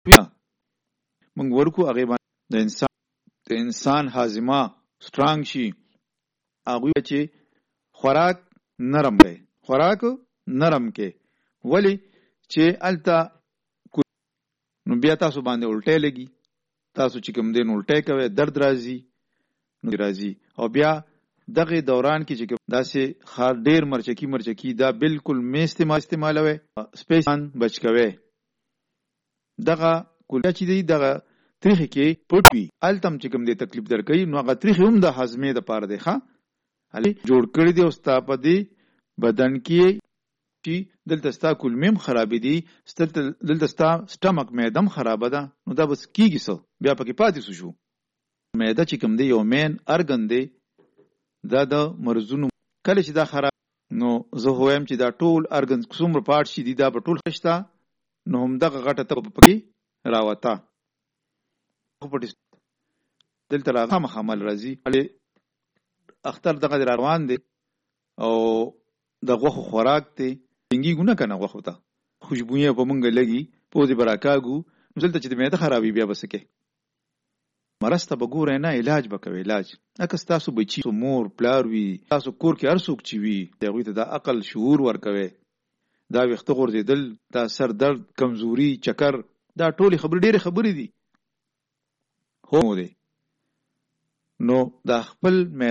موږ ورکو هغې باندې د انسان هاضمه سټرانګ شي. هغوی چې خوراک نرم کې ولې چې هلته نو بیا تاسو باندې الټی لګي، تاسو چې کوم دی نو الټی کوئ، درد راځي او بیا دغه دوران کې چې داسې ډېر مرچکي دا بالکل مې استعمالوئ، سپیسان بچ کوئ. دغه کولچه چې دی دغه تریخي کې پټ وي، هلته هم چې کوم دی تکلیف درکوي، نو هغه تریخي هم د هضمې دپاره دی جوړ کړي دی. او ستا په دې بدن کې چې دلته ستا کولمې هم خرابې دي، دلته ستا سټمک معده هم خرابه ده، نو دا بس کېږي څه بیا پکې پاتې شو. معده چې کوم دی یو مین ارګن دی، دا د مرزونو کله چې دا خراب، نو زه وایم چې دا ټول ارګن څومره پارټ شي دي دا به ټول خشته، نو همدغه غټه ته پکې راوته دلته خامخا عمل راځي. اختر دغه روان دی او د غوښو خوراک دی، ټینګېږو نه که نه غوښو ته خوشبویه په مونږ لګي، پوزې به راکاږو، نو دلته چې د معده خرابي بیا به څه کوې؟ مرض ته به ګورئ نه، علاج به کوئ. علاج لکه ستاسو بچي مور پلار وي، تاسو کور کې هر څوک چې وي، هغوی ته د عقل شعور ورکوئ. دا ویښته غورځېدل، دا سر درد، کمزوري، چکر، دا ټولې ډېرې خبرې دي. هو دی نو دا خپل